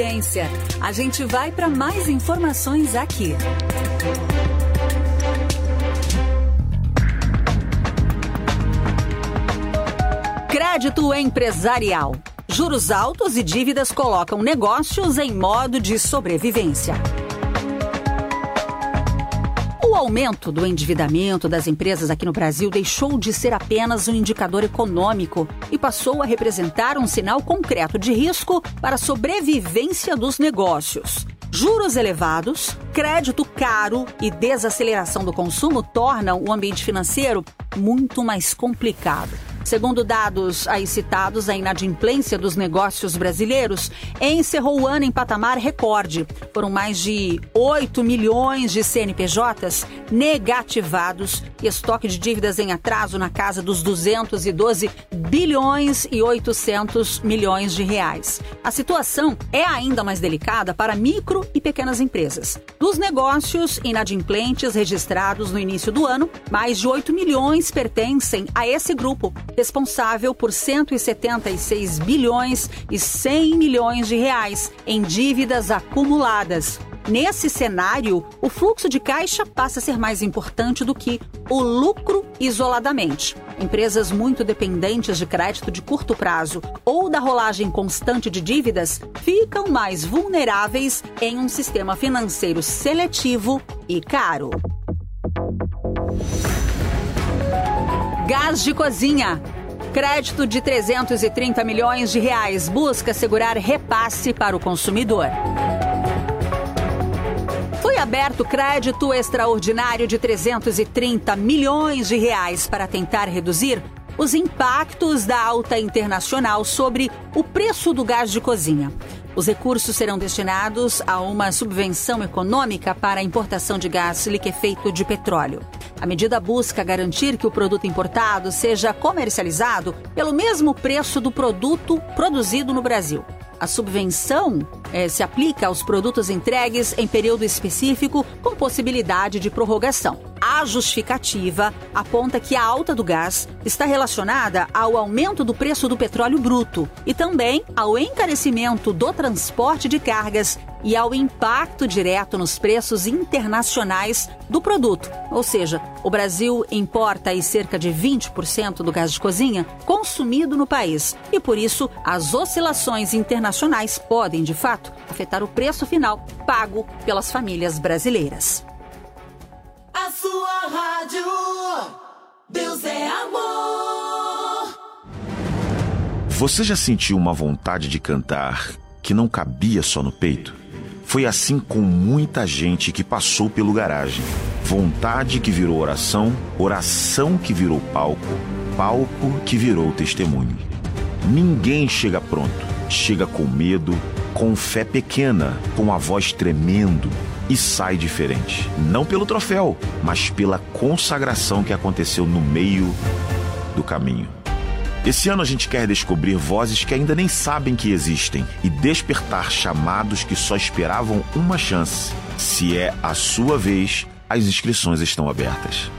A gente vai para mais informações aqui. Crédito empresarial. Juros altos e dívidas colocam negócios em modo de sobrevivência. O aumento do endividamento das empresas aqui no Brasil deixou de ser apenas um indicador econômico e passou a representar um sinal concreto de risco para a sobrevivência dos negócios. Juros elevados, crédito caro e desaceleração do consumo tornam o ambiente financeiro muito mais complicado. Segundo dados aí citados, a inadimplência dos negócios brasileiros encerrou o ano em patamar recorde. Foram mais de 8 milhões de CNPJs negativados e estoque de dívidas em atraso na casa dos 212 bilhões e 800 milhões de reais. A situação é ainda mais delicada para micro e pequenas empresas. Dos negócios inadimplentes registrados no início do ano, mais de 8 milhões pertencem a esse grupo, responsável por 176 bilhões e 100 milhões de reais em dívidas acumuladas. Nesse cenário, o fluxo de caixa passa a ser mais importante do que o lucro isoladamente. Empresas muito dependentes de crédito de curto prazo ou da rolagem constante de dívidas ficam mais vulneráveis em um sistema financeiro seletivo e caro. Gás de cozinha. Crédito de 330 milhões de reais busca assegurar repasse para o consumidor. Foi aberto crédito extraordinário de 330 milhões de reais para tentar reduzir os impactos da alta internacional sobre o preço do gás de cozinha. Os recursos serão destinados a uma subvenção econômica para a importação de gás liquefeito de petróleo. A medida busca garantir que o produto importado seja comercializado pelo mesmo preço do produto produzido no Brasil. A subvenção se aplica aos produtos entregues em período específico com possibilidade de prorrogação. A justificativa aponta que a alta do gás está relacionada ao aumento do preço do petróleo bruto e também ao encarecimento do transporte de cargas e ao impacto direto nos preços internacionais do produto. Ou seja, o Brasil importa aí cerca de 20% do gás de cozinha consumido no país e, por isso, as oscilações internacionais podem, de fato, afetar o preço final pago pelas famílias brasileiras. A sua rádio, Deus é amor. Você já sentiu uma vontade de cantar que não cabia só no peito? Foi assim com muita gente que passou pelo Garagem. Vontade que virou oração, oração que virou palco, palco que virou testemunho. Ninguém chega pronto, chega com medo, com fé pequena, com a voz tremendo e sai diferente. Não pelo troféu, mas pela consagração que aconteceu no meio do caminho. Esse ano a gente quer descobrir vozes que ainda nem sabem que existem e despertar chamados que só esperavam uma chance. Se é a sua vez, as inscrições estão abertas.